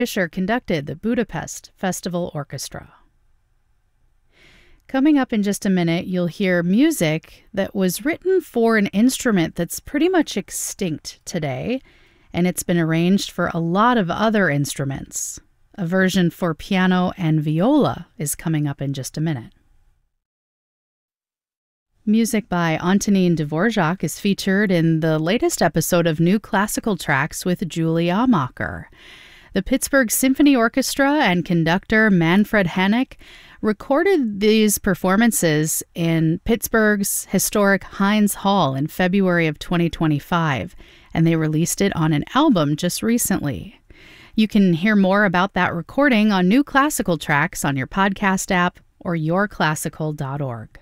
Fischer conducted the Budapest Festival Orchestra. Coming up in just a minute, you'll hear music that was written for an instrument that's pretty much extinct today, and it's been arranged for a lot of other instruments. A version for piano and viola is coming up in just a minute. Music by Antonin Dvorak is featured in the latest episode of New Classical Tracks with Julie Amacher. The Pittsburgh Symphony Orchestra and conductor Manfred Hanek recorded these performances in Pittsburgh's historic Heinz Hall in February of 2025, and they released it on an album just recently. You can hear more about that recording on New Classical Tracks on your podcast app or yourclassical.org.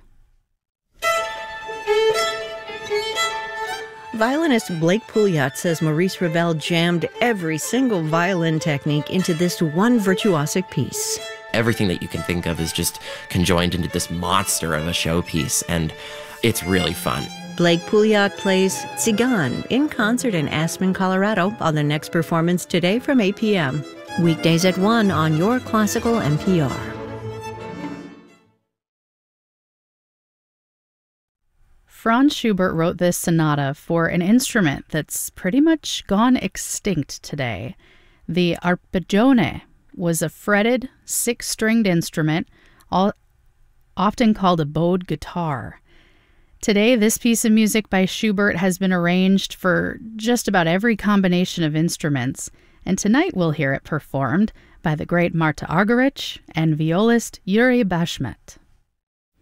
Violinist Blake Pouliot says Maurice Ravel jammed every single violin technique into this one virtuosic piece. Everything that you can think of is just conjoined into this monster of a showpiece, and it's really fun. Blake Pouliot plays Tzigan in concert in Aspen, Colorado on the next performance today from 8 p.m. Weekdays at 1 on Your Classical NPR. Franz Schubert wrote this sonata for an instrument that's pretty much gone extinct today. The arpeggione was a fretted, six-stringed instrument, often called a bowed guitar. Today, this piece of music by Schubert has been arranged for just about every combination of instruments, and tonight we'll hear it performed by the great Marta Argerich and violist Yuri Bashmet.